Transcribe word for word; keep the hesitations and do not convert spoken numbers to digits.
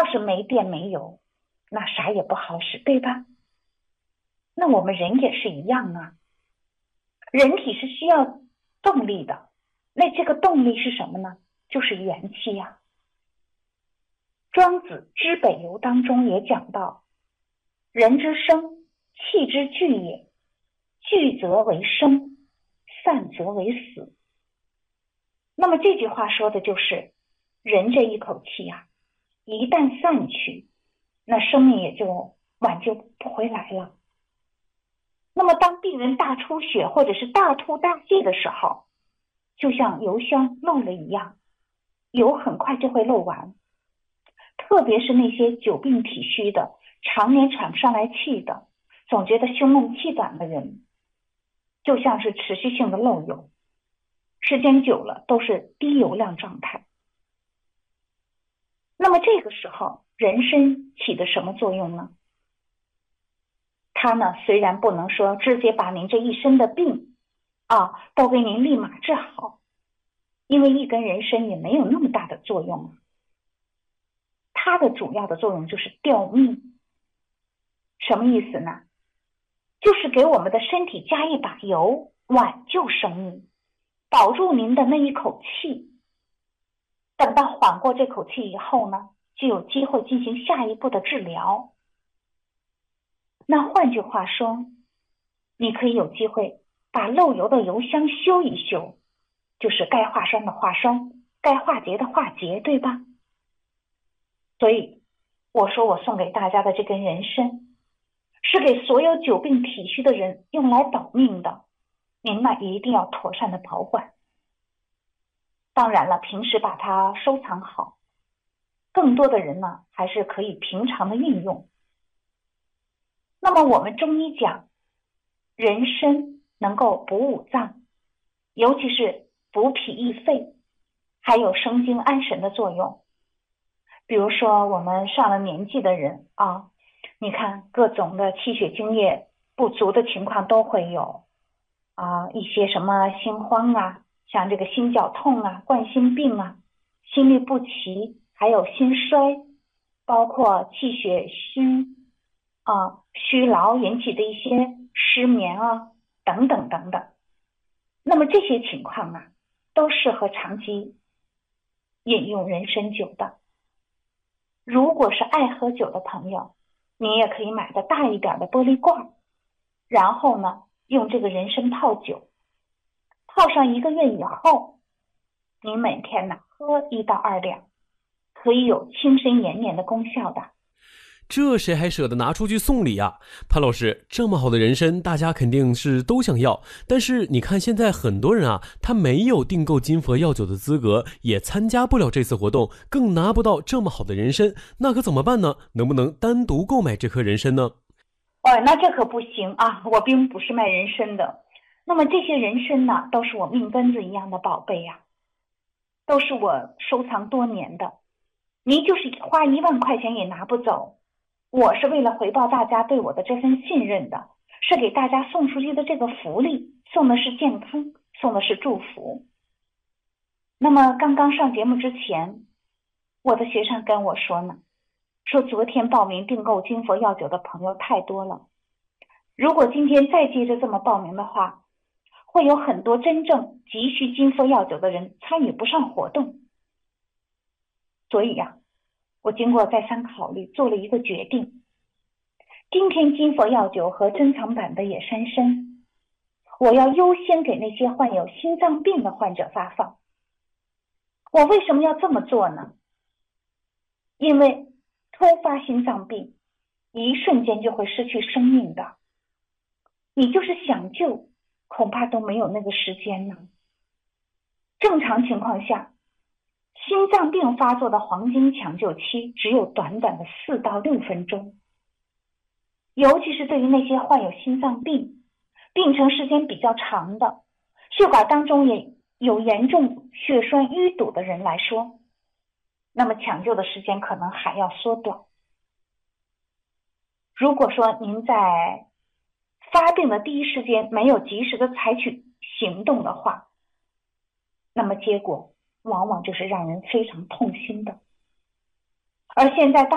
是没电没油，那啥也不好使，对吧？那我们人也是一样啊，人体是需要动力的，那这个动力是什么呢？就是元气呀、啊。庄子知北游当中也讲到，人之生，气之聚也，聚则为生，散则为死。那么这句话说的就是人这一口气啊，一旦散去，那生命也就挽救不回来了。那么当病人大出血或者是大吐大泻的时候，就像油箱漏了一样，油很快就会漏完。特别是那些久病体虚的，常年喘不上来气的，总觉得胸闷气短的人，就像是持续性的漏油，时间久了都是低油量状态。那么这个时候人参起的什么作用呢？它呢虽然不能说直接把您这一身的病啊都给您立马治好，因为一根人参也没有那么大的作用啊。它的主要的作用就是吊命。什么意思呢？就是给我们的身体加一把油，挽救生命，保住您的那一口气。等到缓过这口气以后呢，就有机会进行下一步的治疗。那换句话说，你可以有机会把漏油的油箱修一修，就是该化栓的化栓，该化结的化结，对吧？所以我说我送给大家的这根人参，是给所有久病体虚的人用来保命的，您呢一定要妥善的保管。当然了，平时把它收藏好，更多的人呢还是可以平常的运用。那么我们中医讲，人参能够补五脏，尤其是补脾益肺，还有生津安神的作用。比如说我们上了年纪的人啊，你看各种的气血津液不足的情况都会有啊，一些什么心慌啊，像这个心绞痛啊、冠心病啊、心律不齐，还有心衰，包括气血虚啊、虚劳引起的一些失眠啊等等等等。那么这些情况啊，都适合长期饮用人参酒的。如果是爱喝酒的朋友，你也可以买个大一点的玻璃罐，然后呢用这个人参泡酒，泡上一个月以后，你每天呢喝一到二两，可以有清身延年的功效的。 这谁还舍得拿出去送礼啊？潘老师，这么好的人参，大家肯定是都想要。但是你看现在很多人啊，他没有订购金佛药酒的资格，也参加不了这次活动，更拿不到这么好的人参，那可怎么办呢？能不能单独购买这颗人参呢？ 哦，那这可不行啊！我并不是卖人参的。那么这些人参呢，都是我命根子一样的宝贝呀、啊，都是我收藏多年的。您就是花一万块钱也拿不走。我是为了回报大家对我的这份信任的，是给大家送出去的这个福利，送的是健康，送的是祝福。那么刚刚上节目之前，我的学生跟我说呢，说昨天报名订购金佛药酒的朋友太多了，如果今天再接着这么报名的话，会有很多真正急需金佛药酒的人参与不上活动。所以呀、啊我经过再三考虑，做了一个决定。今天金佛药酒和珍藏版的野山参，我要优先给那些患有心脏病的患者发放。我为什么要这么做呢？因为突发心脏病一瞬间就会失去生命的，你就是想救，恐怕都没有那个时间呢。正常情况下，心脏病发作的黄金抢救期只有短短的四到六分钟，尤其是对于那些患有心脏病、病程时间比较长的、血管当中也有严重血栓淤堵的人来说，那么抢救的时间可能还要缩短。如果说您在发病的第一时间没有及时的采取行动的话，那么结果往往就是让人非常痛心的。而现在大